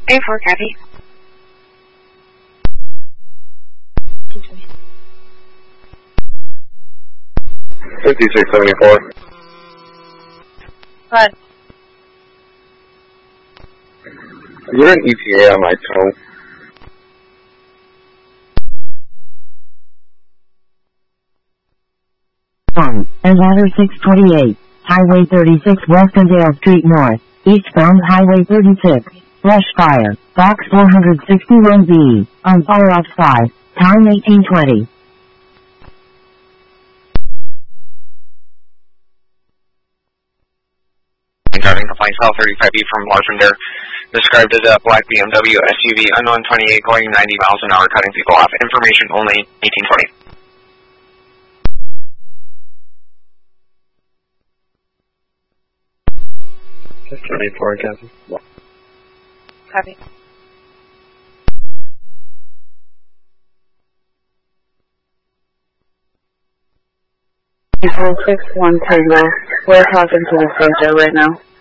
A4, copy. 5674. Go ahead. You're an ETA on my toe. And ladder 628, Highway 36 Westondale Street North, eastbound Highway 36, brush fire, box 461B, on fire off 5, time 1820. Driving complaint cell 35B from Larfender, described as a black BMW SUV, unknown 28, going 90 miles an hour, cutting people off. Information only 1820. 24, copy. Copy. Equal 61 Tango. We're talking to the soldier right now.